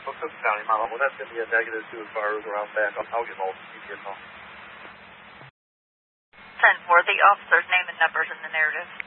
Well, Cook County, Mama. Well, that's going to be a negative, too, as far as around back. I'll get all the call. 10-4, the officer's name and numbers in the narrative.